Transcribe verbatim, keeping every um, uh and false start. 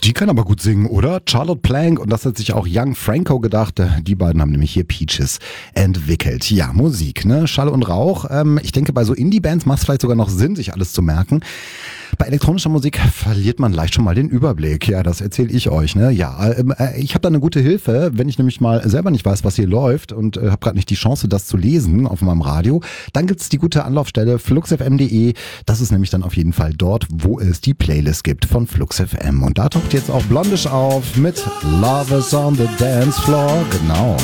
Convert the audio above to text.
Die kann aber gut singen, oder? Charlotte Plank, und das hat sich auch Young Franco gedacht. Die beiden haben nämlich hier Peaches entwickelt. Ja, Musik, ne? Schall und Rauch. Ähm, ich denke, bei so Indie-Bands macht es vielleicht sogar noch Sinn, sich alles zu merken. Bei elektronischer Musik verliert man leicht schon mal den Überblick. Ja, das erzähle ich euch. Ne? Ja, äh, ich habe da eine gute Hilfe, wenn ich nämlich mal selber nicht weiß, was hier läuft und äh, habe gerade nicht die Chance, das zu lesen auf meinem Radio. Dann gibt's die gute Anlaufstelle fluxfm punkt de. Das ist nämlich dann auf jeden Fall dort, wo es die Playlist gibt von Flux F M. Und da taucht jetzt auch Blondish auf mit Love is on the Dance Floor. Genau.